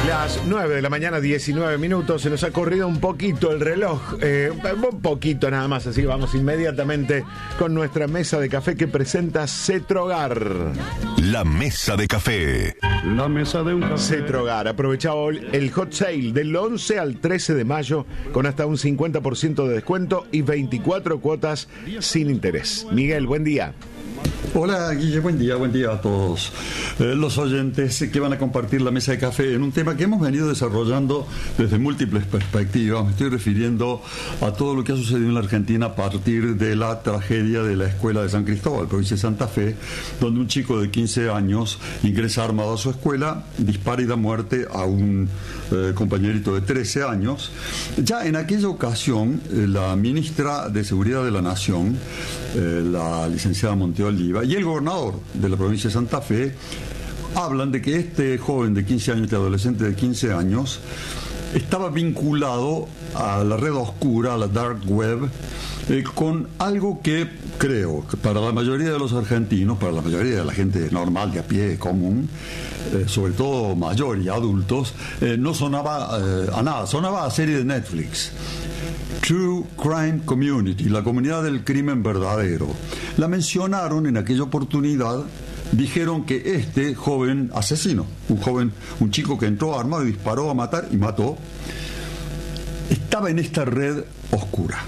Las 9 de la mañana, 19 minutos. Se nos ha corrido un poquito el reloj, un poquito nada más, así que vamos inmediatamente con nuestra mesa de café que presenta Cetrogar. La mesa de café. La mesa de un café. Cetrogar, aprovechado el hot sale del 11 al 13 de mayo con hasta un 50% de descuento y 24 cuotas sin interés. Miguel, buen día. Hola Guille, buen día a todos los oyentes que van a compartir la mesa de café en un tema que hemos venido desarrollando desde múltiples perspectivas. Me estoy refiriendo a todo lo que ha sucedido en la Argentina a partir de la tragedia de la escuela de San Cristóbal, provincia de Santa Fe, donde un chico de 15 años ingresa armado a su escuela, dispara y da muerte a un compañerito de 13 años. Ya en aquella ocasión, la ministra de Seguridad de la Nación, la licenciada Monteoliva, y el gobernador de la provincia de Santa Fe hablan de que este joven de 15 años, este adolescente de 15 años, estaba vinculado a la red oscura, a la dark web, con algo que creo que para la mayoría de los argentinos, para la mayoría de la gente normal, de a pie, común, sobre todo mayor y adultos, no sonaba a nada, sonaba a serie de Netflix. True Crime Community, la comunidad del crimen verdadero. La mencionaron en aquella oportunidad, dijeron que este joven asesino, un chico que entró armado y disparó a matar y mató, estaba en esta red oscura.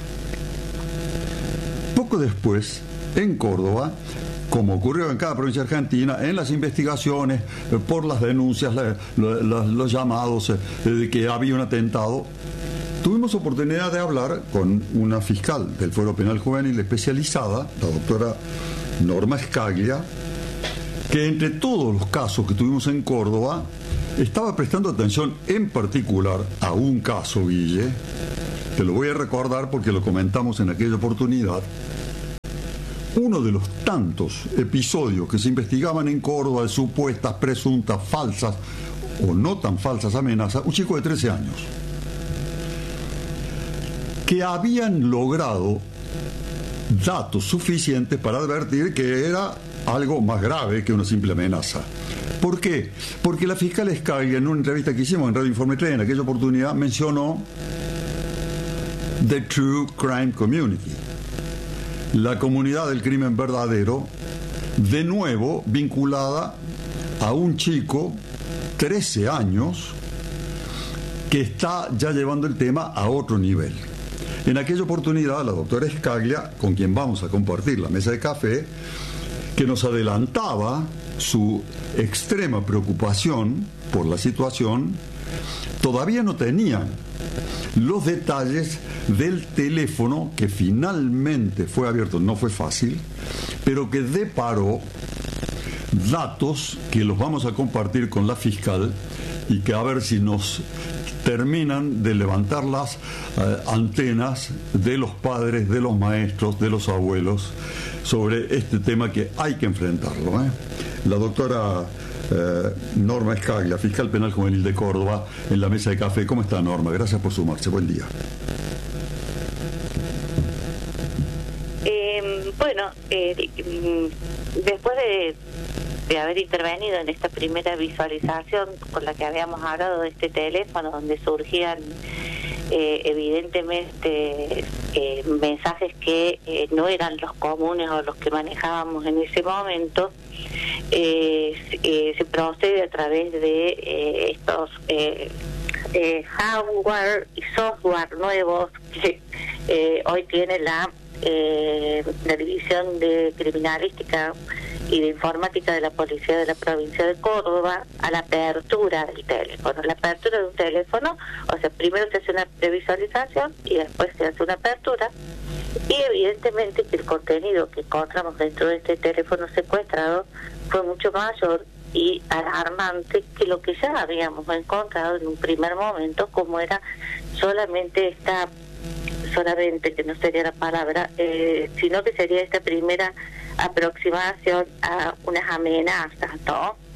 Poco después, en Córdoba, como ocurrió en cada provincia argentina, en las investigaciones, por las denuncias, los llamados de que había un atentado, tuvimos oportunidad de hablar con una fiscal del Fuero Penal Juvenil especializada, la doctora Norma Scaglia, que entre todos los casos que tuvimos en Córdoba, estaba prestando atención en particular a un caso, Guille, te lo voy a recordar porque lo comentamos en aquella oportunidad. Uno de los tantos episodios que se investigaban en Córdoba de supuestas, presuntas, falsas o no tan falsas amenazas, un chico de 13 años, que habían logrado datos suficientes para advertir que era algo más grave que una simple amenaza. ¿Por qué? Porque la fiscal Scaglia, en una entrevista que hicimos en Radio Informe 3 en aquella oportunidad, mencionó The True Crime Community, la comunidad del crimen verdadero, de nuevo vinculada a un chico, 13 años, que está ya llevando el tema a otro nivel. En aquella oportunidad, la doctora Scaglia, con quien vamos a compartir la mesa de café, que nos adelantaba su extrema preocupación por la situación, todavía no tenían los detalles del teléfono que finalmente fue abierto, no fue fácil, pero que deparó datos que los vamos a compartir con la fiscal y que a ver si nos terminan de levantar las antenas de los padres, de los maestros, de los abuelos sobre este tema que hay que enfrentarlo. La doctora Norma Scaglia, fiscal penal juvenil de Córdoba, en la mesa de café. ¿Cómo está, Norma? Gracias por sumarse. Buen día. Después de haber intervenido en esta primera visualización con la que habíamos hablado de este teléfono, donde surgían evidentemente mensajes que no eran los comunes o los que manejábamos en ese momento, se procede a través de estos hardware y software nuevos que hoy tiene la División de Criminalística y de Informática de la Policía de la Provincia de Córdoba, a la apertura del teléfono. La apertura de un teléfono, o sea, primero se hace una previsualización y después se hace una apertura, y evidentemente que el contenido que encontramos dentro de este teléfono secuestrado fue mucho mayor y alarmante que lo que ya habíamos encontrado en un primer momento, como era solamente, que no sería la palabra, sino que sería esta primera aproximación a unas amenazas, ¿no?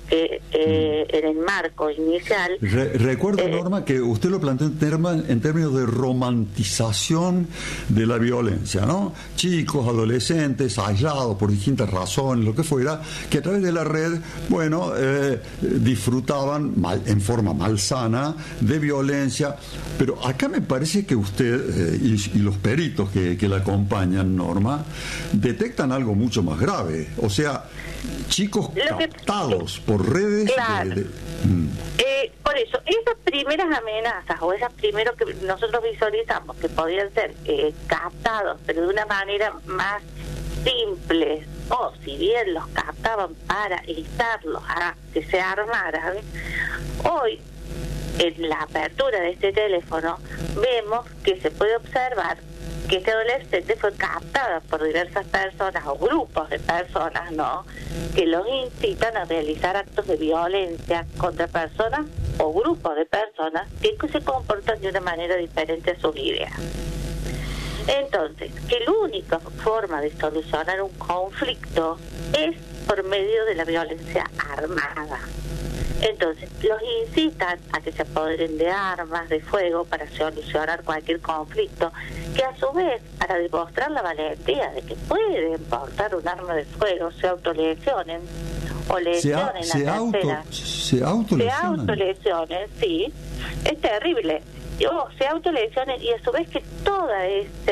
que en el marco inicial... Recuerdo, Norma, que usted lo planteó en términos de romantización de la violencia, ¿no? Chicos, adolescentes, aislados por distintas razones, lo que fuera, que a través de la red, bueno, disfrutaban en forma malsana de violencia. Pero acá me parece que usted y los peritos que la acompañan, Norma, detectan algo mucho más grave. O sea, chicos captados por redes. Claro. Por eso, esas primeras amenazas o esas primeros que nosotros visualizamos que podían ser captados, pero de una manera más simple, o si bien los captaban para instarlos a que se armaran, hoy en la apertura de este teléfono vemos que se puede observar que este adolescente fue captada por diversas personas o grupos de personas, ¿no?, que los incitan a realizar actos de violencia contra personas o grupos de personas que se comportan de una manera diferente a sus ideas. Entonces, que la única forma de solucionar un conflicto es por medio de la violencia armada. Entonces, los incitan a que se apoderen de armas de fuego para solucionar cualquier conflicto, que a su vez, para demostrar la valentía de que pueden portar un arma de fuego, se autolesionen o lesionen a terceras. Se autolesionen, sí, es terrible. Se autolesionen y a su vez que toda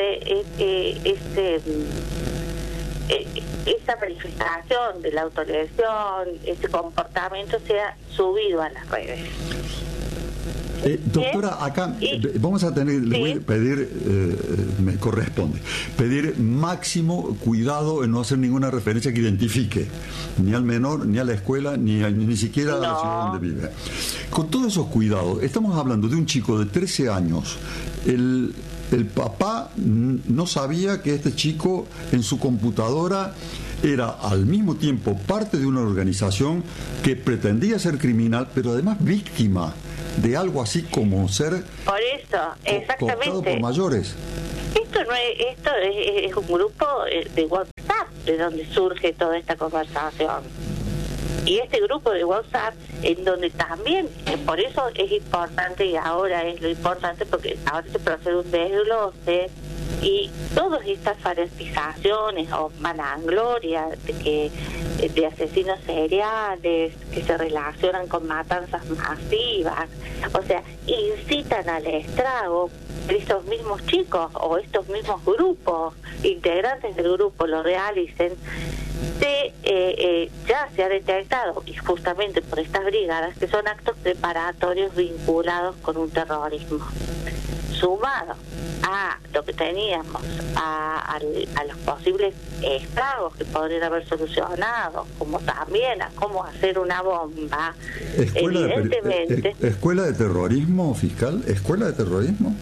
esa manifestación de la autolesión, ese comportamiento sea subido a las redes. Doctora, acá vamos a tener, le voy a pedir, me corresponde, pedir máximo cuidado en no hacer ninguna referencia que identifique ni al menor, ni a la escuela, ni siquiera a la ciudad donde vive. Con todos esos cuidados, estamos hablando de un chico de 13 años. El papá no sabía que este chico en su computadora era al mismo tiempo parte de una organización que pretendía ser criminal, pero además víctima de algo así como ser cooptado por mayores. Esto es un grupo de WhatsApp de donde surge toda esta conversación. Y este grupo de WhatsApp, en donde también, por eso es importante, y ahora es lo importante, porque ahora se procede un desglose, y todas estas fanatizaciones o vanagloria de asesinos seriales que se relacionan con matanzas masivas, o sea, incitan al estrago. Estos mismos chicos o estos mismos grupos, integrantes del grupo, lo realicen. Ya se ha detectado, y justamente por estas brigadas, que son actos preparatorios vinculados con un terrorismo. Sumado a lo que teníamos, a los posibles estragos que podrían haber solucionado, como también a cómo hacer una bomba, evidentemente... ¿Escuela de terrorismo, fiscal? ¿Escuela de terrorismo?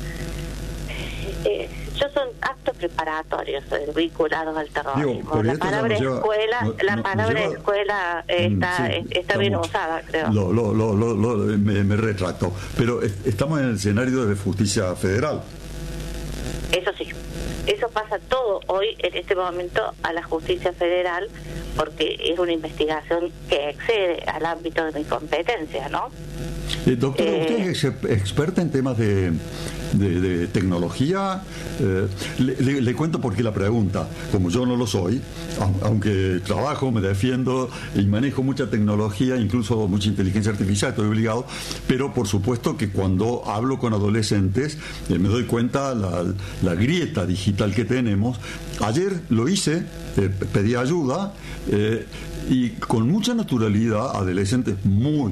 Son actos preparatorios vinculados al terrorismo. La palabra escuela está bien usada, creo. Me retracto. Pero estamos en el escenario de justicia federal. Eso sí. Eso pasa todo hoy, en este momento, a la justicia federal, porque es una investigación que excede al ámbito de mi competencia, ¿no? Doctora, usted es experta en temas de tecnología. Le cuento por qué la pregunta. Como yo no lo soy, aunque trabajo, me defiendo y manejo mucha tecnología, incluso mucha inteligencia artificial, estoy obligado, pero por supuesto que cuando hablo con adolescentes me doy cuenta la grieta digital que tenemos. Ayer lo hice, pedí ayuda, y con mucha naturalidad, adolescentes muy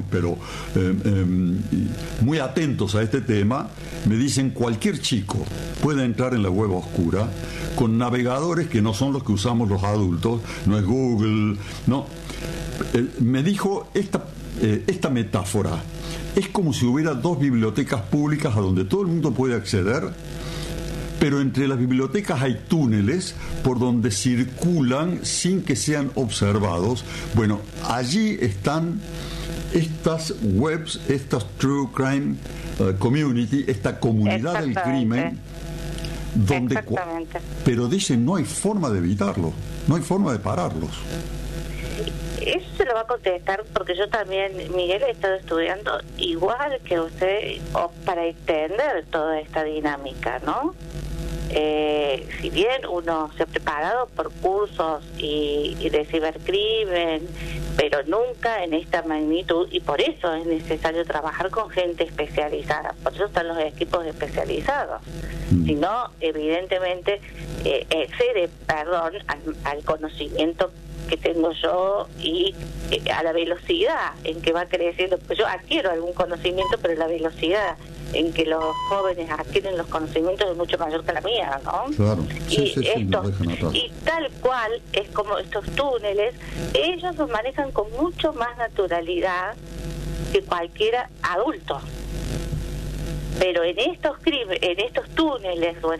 atentos a este tema, me dicen: cualquier chico puede entrar en la web oscura con navegadores que no son los que usamos los adultos, no es Google, no. Me dijo esta metáfora: es como si hubiera dos bibliotecas públicas a donde todo el mundo puede acceder, pero entre las bibliotecas hay túneles por donde circulan sin que sean observados. Bueno, allí están estas webs, estas True Crime Community, esta comunidad del crimen, donde pero dicen no hay forma de evitarlo, no hay forma de pararlos. eso se lo va a contestar porque yo también, Miguel, he estado estudiando igual que usted para entender toda esta dinámica, ¿no? Si bien uno se ha preparado por cursos y de cibercrimen, pero nunca en esta magnitud, y por eso es necesario trabajar con gente especializada, por eso están los equipos especializados. Si no, evidentemente excede, al conocimiento que tengo yo y a la velocidad en que va creciendo. Pues yo adquiero algún conocimiento, pero la velocidad en que los jóvenes adquieren los conocimientos es mucho mayor que la mía, ¿no? Claro. Sí, Y tal cual es como estos túneles, ellos los manejan con mucho más naturalidad que cualquier adulto. Pero en estos túneles o en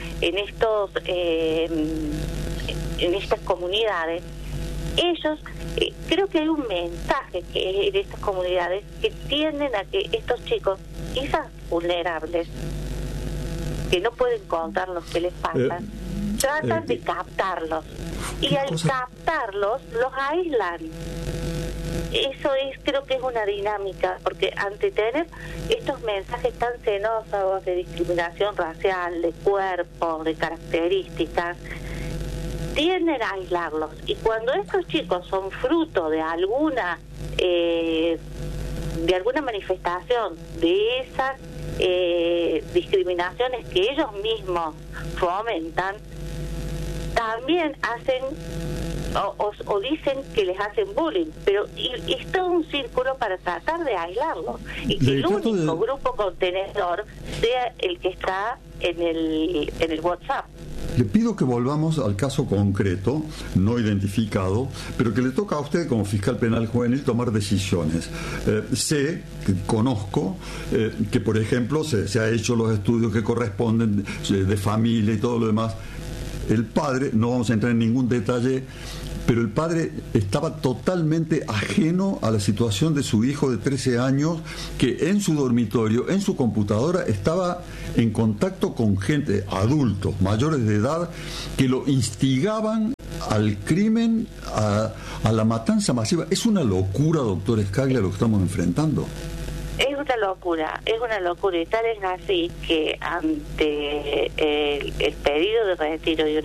estas comunidades, ellos creo que hay un mensaje que en estas comunidades que tienden a que estos chicos, quizás vulnerables, que no pueden contar lo que les pasa, tratan de captarlos, y al captarlos los aíslan. Eso creo que es una dinámica, porque ante tener estos mensajes tan xenófobos de discriminación racial, de cuerpo, de características, tienden a aislarlos. Y cuando estos chicos son fruto de alguna manifestación de esas discriminaciones que ellos mismos fomentan, también hacen o dicen que les hacen bullying, pero es todo un círculo para tratar de aislarlos y que el único grupo contenedor sea el que está en el WhatsApp. Le pido que volvamos al caso concreto, no identificado, pero que le toca a usted como fiscal penal juvenil tomar decisiones. Conozco que, por ejemplo, se ha hecho los estudios que corresponden de familia y todo lo demás. El padre, no vamos a entrar en ningún detalle, pero el padre estaba totalmente ajeno a la situación de su hijo de 13 años, que en su dormitorio, en su computadora, estaba en contacto con gente, adultos, mayores de edad, que lo instigaban al crimen, a la matanza masiva. Es una locura, doctor Escaglia, lo que estamos enfrentando. Es una locura, y tal es así que ante el pedido de retiro y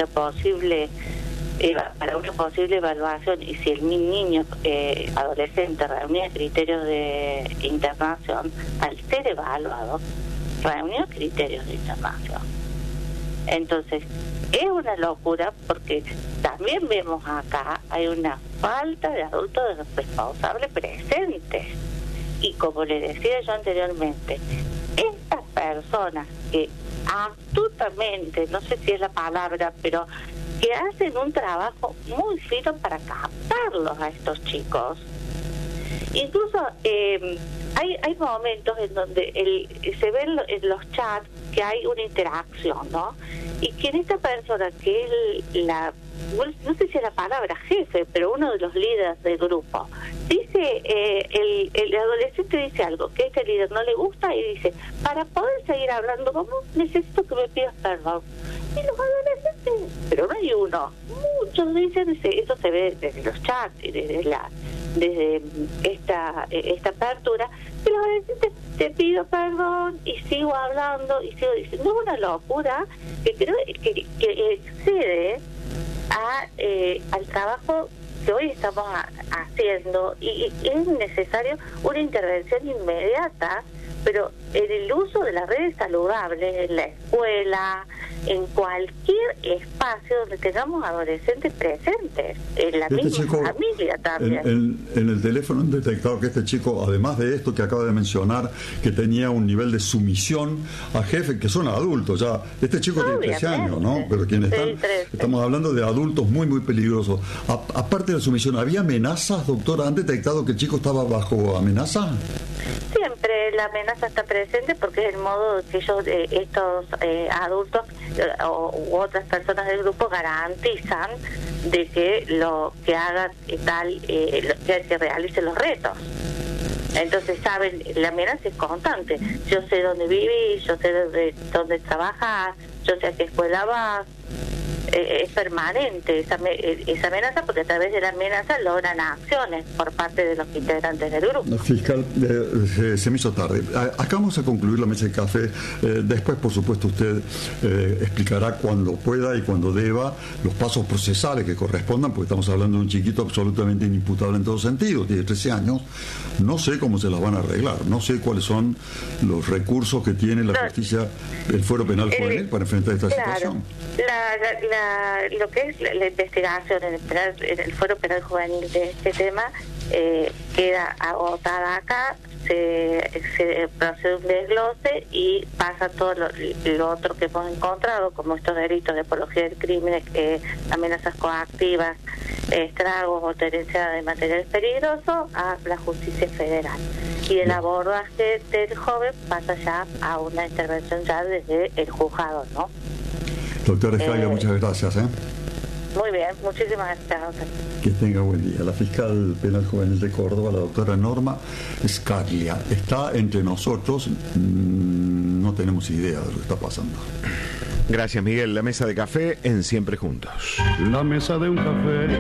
para una posible evaluación, y si el niño adolescente reunía criterios de internación, al ser evaluado, reunió criterios de internación. Entonces, es una locura porque también vemos acá, hay una falta de adultos responsables presentes. Y como le decía yo anteriormente, estas personas que astutamente, no sé si es la palabra, pero que hacen un trabajo muy fino para captarlos a estos chicos. Incluso hay momentos en donde se ven en los chats que hay una interacción, ¿no? Y que en esta persona que es no sé si es la palabra jefe, pero uno de los líderes del grupo, dice, el adolescente dice algo que a este líder no le gusta y dice, para poder seguir hablando con vos, necesito que me pidas perdón. Y los adolescentes, pero no hay uno, muchos dicen, eso se ve desde los chats y desde esta apertura, que los adolescentes, te pido perdón y sigo hablando y sigo diciendo. Es una locura que creo que excede al trabajo que hoy estamos haciendo, y es necesario una intervención inmediata, pero en el uso de las redes saludables, en la escuela, en cualquier espacio donde tengamos adolescentes presentes, en la misma familia también. En el teléfono han detectado que este chico, además de esto que acaba de mencionar, que tenía un nivel de sumisión a jefes que son adultos ya. Este chico tiene 13 años, ¿no? Pero quienes estamos hablando de adultos muy, muy peligrosos. Aparte de la sumisión, ¿había amenazas, doctora? ¿Han detectado que el chico estaba bajo amenaza? Siempre la amenaza está presente porque es el modo que estos adultos u otras personas del grupo garantizan de que lo que hagan tal, que realicen los retos. Entonces saben, la amenaza es constante. Yo sé dónde vivís, yo sé dónde trabajas, yo sé a qué escuela vas. es permanente esa amenaza, porque a través de la amenaza logran acciones por parte de los integrantes del grupo. Fiscal, se me hizo tarde. Acá vamos a concluir la mesa de café. Después, por supuesto, usted explicará cuando pueda y cuando deba los pasos procesales que correspondan, porque estamos hablando de un chiquito absolutamente inimputable en todo sentido, tiene 13 años. No sé cómo se las van a arreglar, no sé cuáles son los recursos que tiene la justicia, el Fuero Penal Juvenil para enfrentar esta situación. Lo que es la investigación en el Fuero Penal Juvenil de este tema queda agotada acá, se procede un desglose y pasa todo lo otro que hemos encontrado, como estos delitos de apología del crimen, amenazas coactivas, estragos o tenencia de material peligroso, a la justicia federal. Y el abordaje del joven pasa ya a una intervención ya desde el juzgado, ¿no? Doctora Escaglia, muchas gracias. Muy bien, muchísimas gracias. Que tenga buen día. La fiscal penal juvenil de Córdoba, la doctora Norma Escaglia, está entre nosotros. No tenemos idea de lo que está pasando. Gracias, Miguel. La mesa de café en Siempre Juntos. La mesa de un café.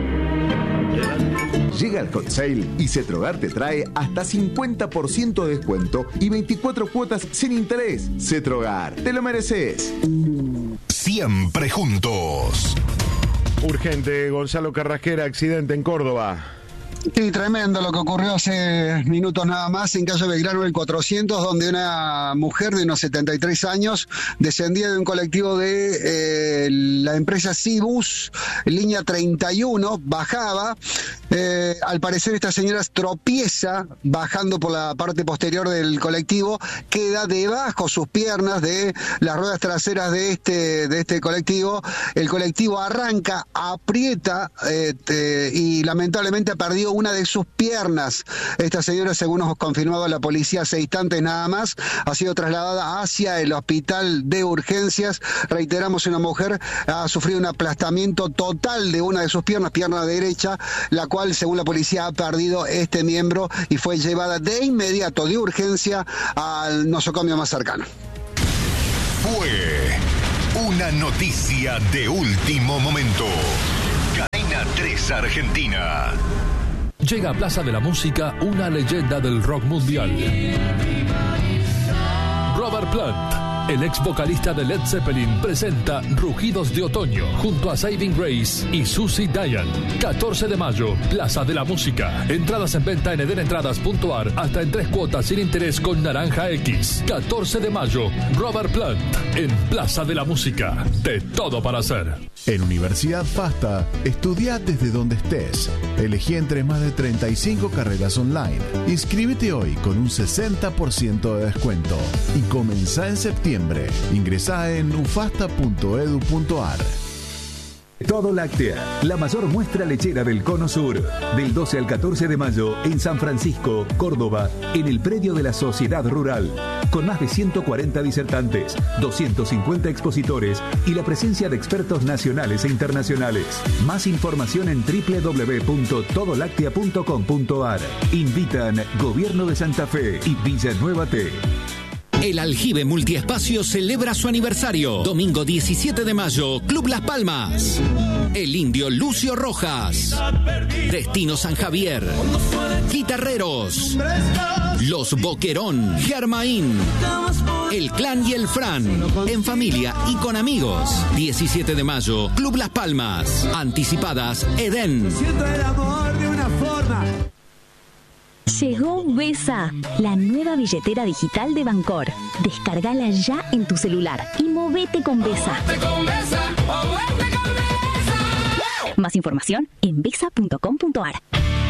Llega el Hot Sale y Cetrogar te trae hasta 50% de descuento y 24 cuotas sin interés. Cetrogar, te lo mereces. Siempre Juntos. Urgente, Gonzalo Carrasquera, accidente en Córdoba. Sí, tremendo lo que ocurrió hace minutos nada más en calle Belgrano, el 400, donde una mujer de unos 73 años descendía de un colectivo de la empresa Cibus, línea 31, bajaba. Al parecer esta señora tropieza bajando por la parte posterior del colectivo, queda debajo sus piernas de las ruedas traseras de este colectivo. El colectivo arranca, aprieta y lamentablemente perdió una de sus piernas. Esta señora, según nos confirmaba la policía hace instantes nada más, ha sido trasladada hacia el hospital de urgencias. Reiteramos, una mujer ha sufrido un aplastamiento total de una de sus piernas, pierna derecha, la cual, según la policía, ha perdido este miembro y fue llevada de inmediato de urgencia al nosocomio más cercano. Fue una noticia de último momento. Cadena 3 Argentina. Llega a Plaza de la Música una leyenda del rock mundial. Robert Plant, el ex vocalista de Led Zeppelin, presenta Rugidos de Otoño junto a Saving Grace y Susie Diane. 14 de mayo, Plaza de la Música. Entradas en venta en edenentradas.ar hasta en 3 cuotas sin interés con Naranja X. 14 de mayo, Robert Plant en Plaza de la Música. De todo para hacer. En Universidad FASTA, estudia desde donde estés. Elegí entre más de 35 carreras online. Inscríbete hoy con un 60% de descuento. Y comenzá en septiembre. Ingresá en ufasta.edu.ar. Todo Láctea, la mayor muestra lechera del Cono Sur, del 12 al 14 de mayo en San Francisco, Córdoba, en el predio de la Sociedad Rural, con más de 140 disertantes, 250 expositores y la presencia de expertos nacionales e internacionales. Más información en www.todolactea.com.ar. Invitan Gobierno de Santa Fe y Villanueva T. El Aljibe Multiespacio celebra su aniversario. Domingo 17 de mayo, Club Las Palmas. El Indio Lucio Rojas. Destino San Javier. Guitarreros. Los Boquerón. Germain. El Clan y el Fran. En familia y con amigos. 17 de mayo, Club Las Palmas. Anticipadas, Edén. Siento el amor de una forma. Llegó Besa, la nueva billetera digital de Bancor. Descárgala ya en tu celular y movete con Besa. Más información en besa.com.ar.